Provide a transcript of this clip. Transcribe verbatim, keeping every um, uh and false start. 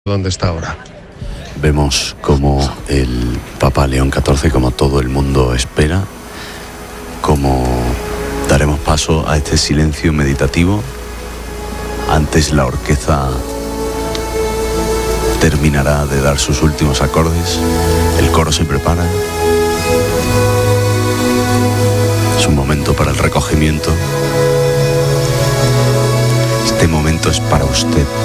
¿Dónde está ahora? Vemos como el Papa León catorce, como todo el mundo espera, como daremos paso a este silencio meditativo. Antes la orquesta terminará de dar sus últimos acordes, el coro se prepara. Es un momento para el recogimiento. Este momento es para usted.